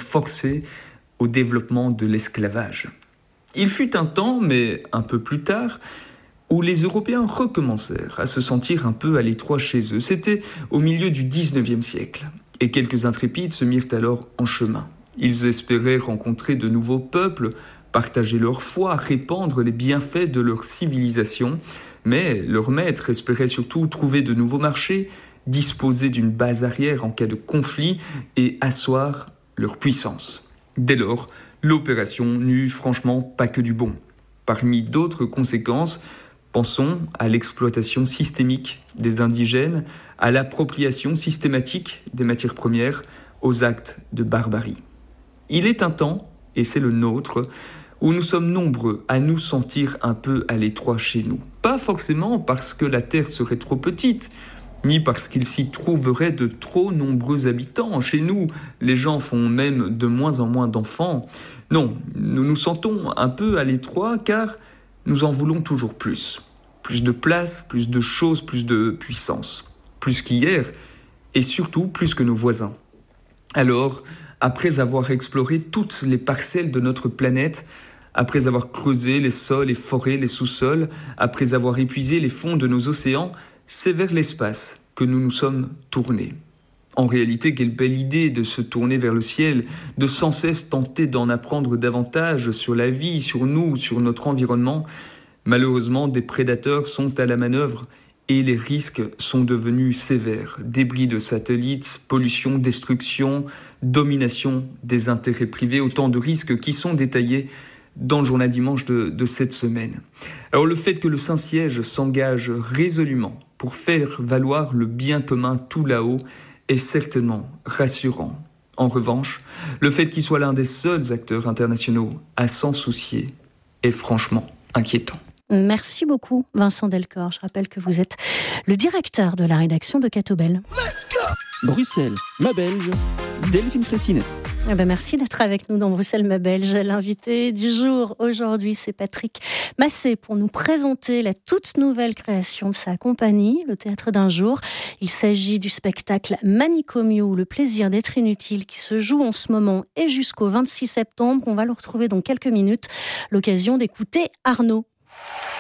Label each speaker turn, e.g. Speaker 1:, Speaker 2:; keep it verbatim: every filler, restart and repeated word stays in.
Speaker 1: forcée au développement de l'esclavage. Il fut un temps, mais un peu plus tard, où les Européens recommencèrent à se sentir un peu à l'étroit chez eux. C'était au milieu du dix-neuvième siècle, et quelques intrépides se mirent alors en chemin. Ils espéraient rencontrer de nouveaux peuples, partager leur foi, répandre les bienfaits de leur civilisation, mais leurs maîtres espéraient surtout trouver de nouveaux marchés, disposer d'une base arrière en cas de conflit et asseoir leur puissance. Dès lors, l'opération n'eut franchement pas que du bon. Parmi d'autres conséquences, pensons à l'exploitation systémique des indigènes, à l'appropriation systématique des matières premières, aux actes de barbarie. Il est un temps, et c'est le nôtre, où nous sommes nombreux à nous sentir un peu à l'étroit chez nous. Pas forcément parce que la terre serait trop petite, ni parce qu'il s'y trouverait de trop nombreux habitants. Chez nous, les gens font même de moins en moins d'enfants. Non, nous nous sentons un peu à l'étroit car nous en voulons toujours plus. Plus de place, plus de choses, plus de puissance. Plus qu'hier, et surtout plus que nos voisins. Alors, après avoir exploré toutes les parcelles de notre planète, après avoir creusé les sols, les forêts, les sous-sols, après avoir épuisé les fonds de nos océans, c'est vers l'espace que nous nous sommes tournés. En réalité, quelle belle idée de se tourner vers le ciel, de sans cesse tenter d'en apprendre davantage sur la vie, sur nous, sur notre environnement. Malheureusement, des prédateurs sont à la manœuvre et les risques sont devenus sévères. Débris de satellites, pollution, destruction, domination des intérêts privés, autant de risques qui sont détaillés dans le journal dimanche de, de cette semaine. Alors le fait que le Saint-Siège s'engage résolument pour faire valoir le bien commun tout là-haut est certainement rassurant. En revanche, le fait qu'il soit l'un des seuls acteurs internationaux à s'en soucier est franchement inquiétant.
Speaker 2: Merci beaucoup Vincent Delcor. Je rappelle que vous êtes le directeur de la rédaction de Catobel.
Speaker 3: Bruxelles, ma Belge, Delphine Fressinet.
Speaker 2: Eh ben merci d'être avec nous dans Bruxelles, ma Belge. L'invité du jour aujourd'hui, c'est Patrick Massé pour nous présenter la toute nouvelle création de sa compagnie, le Théâtre d'un jour. Il s'agit du spectacle Manicomio, le plaisir d'être inutile, qui se joue en ce moment et jusqu'au vingt-six septembre. On va le retrouver dans quelques minutes. L'occasion d'écouter Arnaud.